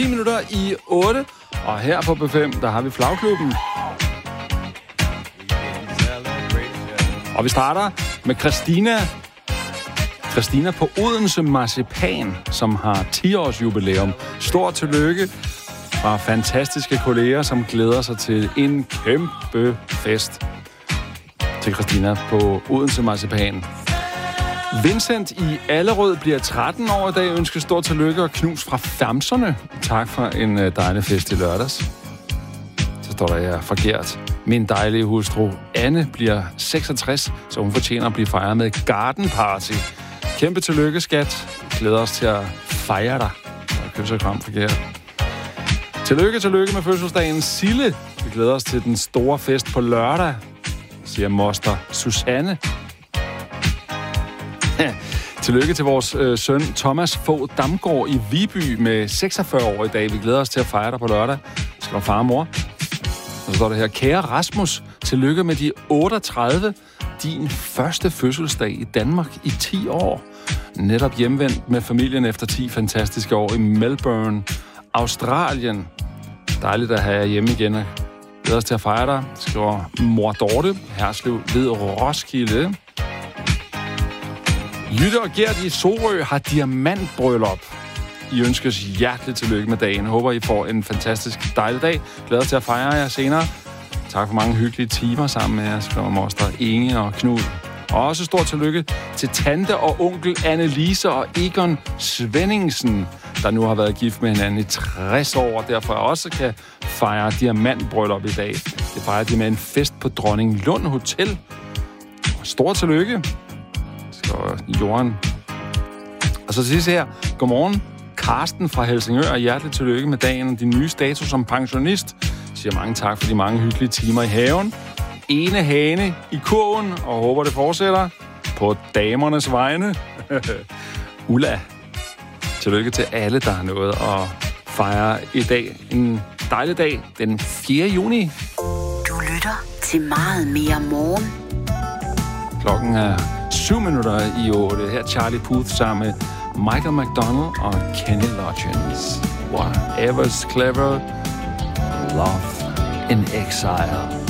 10 minutter i 8. Og her på B5, der har vi Flagklubben. Og vi starter med Christina. Christina på Odense Marcipan, som har 10-års jubilæum. Stort tillykke fra fantastiske kolleger, som glæder sig til en kæmpe fest. Til Christina på Odense Marcipan. Vincent i Allerød bliver 13 år i dag. Ønsker stort tillykke og knus fra Famserne. Tak for en dejlig fest i lørdags. Så står der her forkert. Min dejlige hustru Anne bliver 66, så hun fortjener at blive fejret med et garden party. Kæmpe tillykke, skat. Glæder os til at fejre dig. Og købe sig frem forkert. Tillykke med fødselsdagen Sille. Vi glæder os til den store fest på lørdag, siger moster Susanne. Tillykke til vores søn Thomas Fogh Damgaard i Viby med 46 år i dag. Vi glæder os til at fejre dig på lørdag. Skal du far og mor? Og så står der her, kære Rasmus, tillykke med de 38. Din første fødselsdag i Danmark i 10 år. Netop hjemvendt med familien efter 10 fantastiske år i Melbourne, Australien. Dejligt at have jer hjemme igen. Glæder os til at fejre dig, skriver mor Dorte, Herslev ved Roskilde. Jytte og Gert i Sorø har diamantbryllup. I ønskes hjerteligt tillykke med dagen. Håber, I får en fantastisk dejlig dag. Glæder til at fejre jer senere. Tak for mange hyggelige timer sammen med jer, skriver moster Inge og Knud. Og også stort tillykke til tante og onkel Annelise og Egon Svenningsen, der nu har været gift med hinanden i 60 år, og derfor også kan fejre diamantbryllup i dag. Det fejrer de med en fest på Dronninglund Hotel. Stort tillykke. Jorden. Og så til sidst her, godmorgen, Karsten fra Helsingør, og hjerteligt tillykke med dagen og din nye status som pensionist. Siger mange tak for de mange hyggelige timer i haven. Ene hane i kurven, og håber det fortsætter på damernes vegne. Ulla, tillykke til alle, der har noget at fejre i dag. En dejlig dag, den 4. juni. Du lytter til meget mere morgen. Klokken er 7 minutter i 8. Her Charlie Puth sammen med Michael McDonald og Kenny Loggins. Whatever's clever, love in exile.